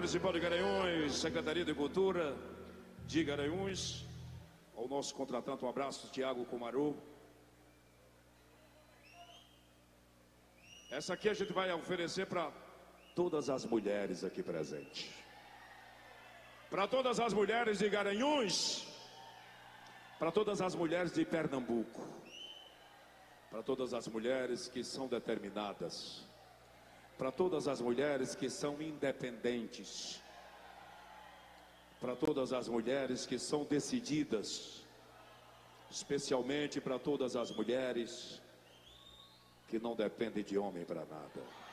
Municipal de Garanhuns, Secretaria de Cultura de Garanhuns, ao nosso contratante, um abraço, Tiago Comaru. Essa aqui a gente vai oferecer para todas as mulheres aqui presentes. Para todas as mulheres de Garanhuns, para todas as mulheres de Pernambuco, para todas as mulheres que são determinadas, para todas as mulheres que são independentes, para todas as mulheres que são decididas, especialmente para todas as mulheres que não dependem de homem para nada.